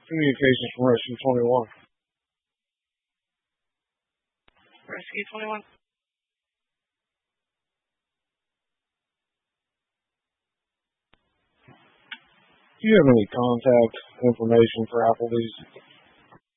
Communications from Rescue 21. Rescue 21. Do you have any contact information for Applebee's?